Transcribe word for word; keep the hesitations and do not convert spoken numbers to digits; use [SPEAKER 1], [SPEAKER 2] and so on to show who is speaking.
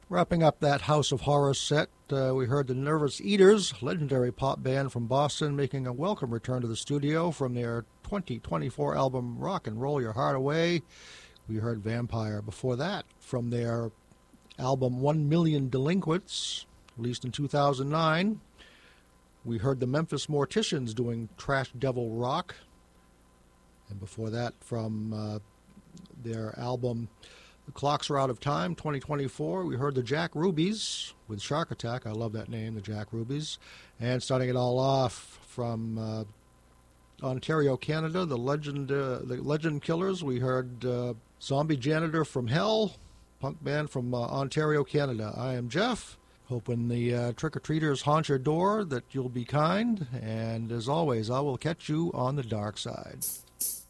[SPEAKER 1] Wrapping up that House of Horror set, uh, we heard the Nervous Eaters, legendary pop band from Boston, making a welcome return to the studio from their twenty twenty-four album Rock and Roll Your Heart Away. We heard Vampire. Before that, from their album One Million Delinquents, released in two thousand nine, we heard the Memphis Morticians doing Trash Devil Rock. And before that, from uh, their album The Clocks Are Out of Time, twenty twenty-four, we heard the Jack Rubies with Shark Attack. I love that name, the Jack Rubies. And starting it all off from uh, Ontario, Canada, the Legend uh, the Legend Killers, we heard uh, Zombie Janitor from Hell, punk band from uh, Ontario, Canada. I am Jeff, hoping the uh, trick-or-treaters haunt your door, that you'll be kind, and as always, I will catch you on the dark side.